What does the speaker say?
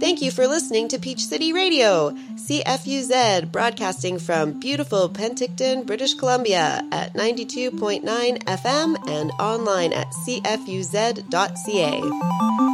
Thank you for listening to Peach City Radio, CFUZ, broadcasting from beautiful Penticton, British Columbia at 92.9 FM and online at cfuz.ca.